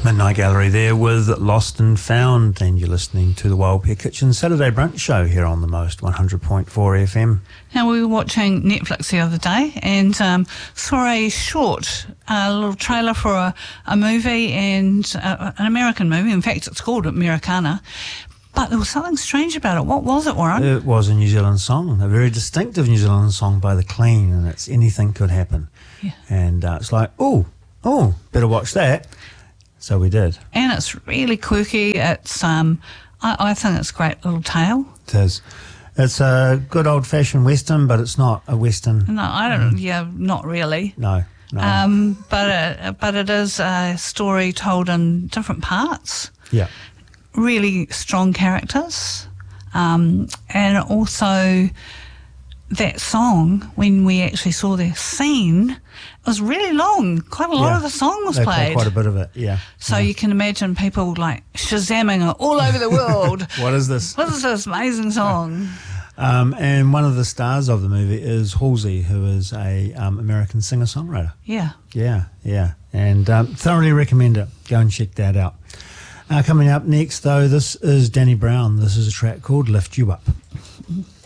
Midnight Gallery there with Lost and Found, and you're listening to the Wild Pear Kitchen Saturday Brunch Show here on the Most 100.4 FM. Now, we were watching Netflix the other day and saw a little trailer for a movie, and an American movie. In fact, it's called Americana. But there was something strange about it. What was it, Warren? It was a New Zealand song, a very distinctive New Zealand song by The Clean, and it's Anything Could Happen. Yeah. And it's like, oh, better watch that. So we did. And it's really quirky. It's I think it's a great little tale. It is. It's a good old-fashioned Western, but it's not a Western. No, I don't. Yeah, not really. No. But it is a story told in different parts. Yeah. Really strong characters, and also that song, when we actually saw their scene, it was really long. Quite a lot of the song was They played. quite a bit of it, yeah. So you can imagine people like Shazamming it all over the world. What is this? What is this amazing song? And one of the stars of the movie is Halsey, who is a American singer-songwriter. Yeah. Yeah. And thoroughly recommend it. Go and check that out. Coming up next, though, this is Danny Brown. This is a track called Lift You Up.